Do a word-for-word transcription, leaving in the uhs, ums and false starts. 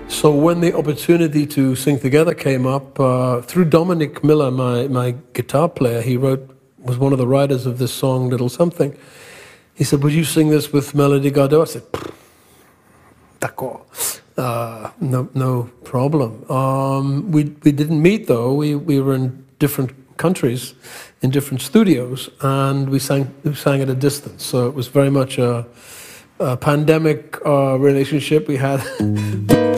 So when the opportunity to sing together came up, uh, through Dominic Miller, my, my guitar player, he wrote, was one of the writers of this song, Little Something. He said, would you sing this with Melody Gardot? I said, d'accord. Uh, no, no problem. Um, we, we didn't meet though. We, we were in different countries, in different studios, and we sang, we sang at a distance. So it was very much a, a pandemic uh, relationship we had.